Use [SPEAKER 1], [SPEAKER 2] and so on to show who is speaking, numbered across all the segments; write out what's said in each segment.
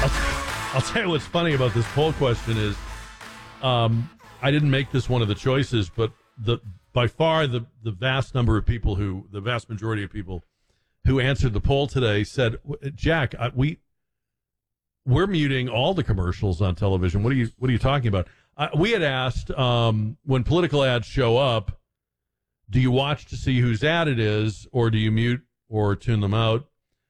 [SPEAKER 1] I'll tell you what's funny about this poll question is, I didn't make this one of the choices, but by far the vast majority of people who answered the poll today said, Jack, we're muting all the commercials on television. What are you talking about? We had asked, when political ads show up, do you watch to see whose ad it is, or do you mute or tune them out?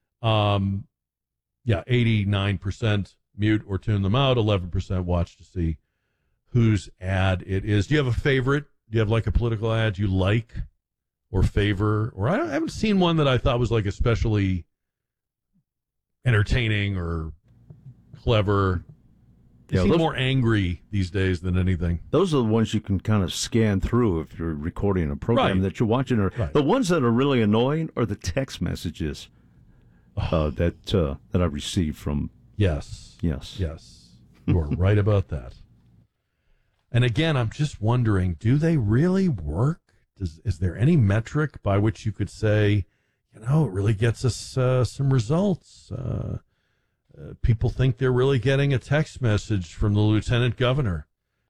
[SPEAKER 1] 89% mute or tune them out. 11% watch to see whose ad it is. Do you have a favorite? Do you have like a political ad you like or favor? Or I haven't seen one that I thought was like especially entertaining or clever. They seem more angry these days than anything.
[SPEAKER 2] Those are the ones you can kind of scan through if you're recording a program that you're watching. The ones that are really annoying are the text messages that I received from.
[SPEAKER 1] Yes. You are right about that. And again, I'm just wondering, do they really work? Is there any metric by which you could say, it really gets us some results? People think they're really getting a text message from the lieutenant governor.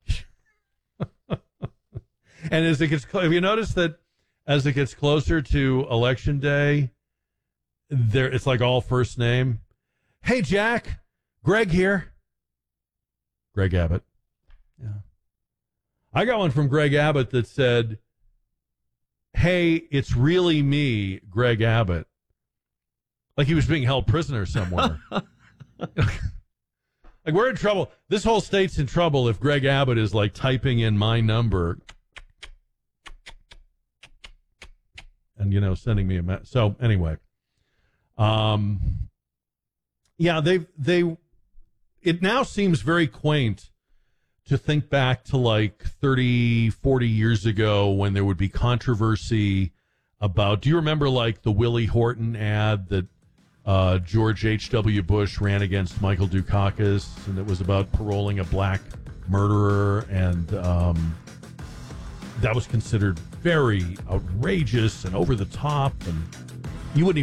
[SPEAKER 1] And have you noticed that as it gets closer to election day, it's like all first name. Hey, Jack, Greg here. Greg Abbott. Yeah. I got one from Greg Abbott that said, hey, it's really me, Greg Abbott. Like he was being held prisoner somewhere. Like we're in trouble. This whole state's in trouble if Greg Abbott is like typing in my number and, sending me a message. So anyway, it now seems very quaint to think back to like 30, 40 years ago when there would be controversy about, do you remember like the Willie Horton ad that George H.W. Bush ran against Michael Dukakis, and it was about paroling a black murderer, and that was considered very outrageous and over the top, and you wouldn't